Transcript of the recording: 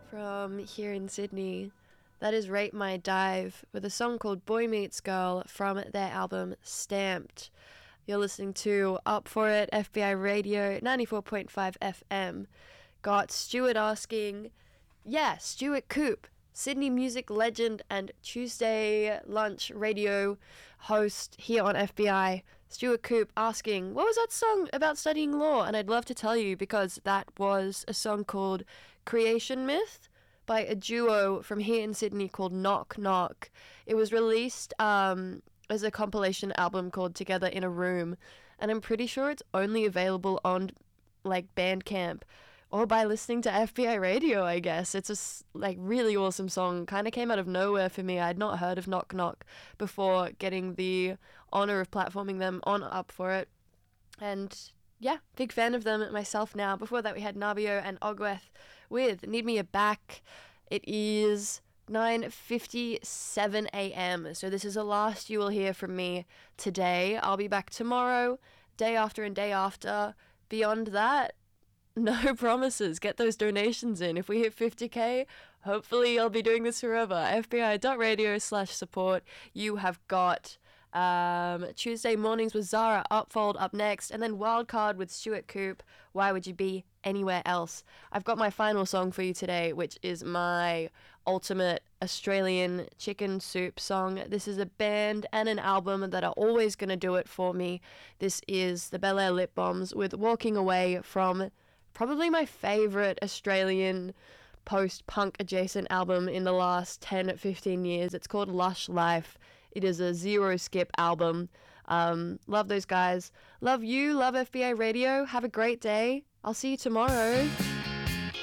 from here in Sydney. That is Rate My Dive with a song called Boy Meets Girl from their album Stamped. You're listening to Up For It, FBI Radio, 94.5 FM. Got Stuart asking, Stuart Coop, Sydney music legend and Tuesday lunch radio host here on FBI. Stuart Coop asking, what was that song about studying law? And I'd love to tell you, because that was a song called Creation Myth by a duo from here in Sydney called Knock Knock. It was released as a compilation album called Together in a Room, and I'm pretty sure it's only available on like Bandcamp or by listening to FBI Radio, I guess. It's a really awesome song. Kind of came out of nowhere for me. I'd not heard of Knock Knock before getting the honor of platforming them on Up For It. And yeah, big fan of them myself now. Before that we had Nabio and Ogweth with Need Me a Back. It is 9:57 a.m. So this is the last you will hear from me today. I'll be back tomorrow, day after and day after. Beyond that, no promises. Get those donations in. If we hit 50k, hopefully I'll be doing this forever. FBI.radio/support. You have got Tuesday mornings with Zara Upfold up next, and then Wildcard with Stuart Coop. Why would you be anywhere else? I've got my final song for you today, which is my ultimate Australian chicken soup song. This is a band and an album that are always going to do it for me. This is the Bel Air Lip Bombs with Walking Away, from probably my favourite Australian post-punk adjacent album in the last 10-15 years. It's called Lush Life. It is a zero skip album. Love those guys. Love you. Love FBI Radio. Have a great day. I'll see you tomorrow.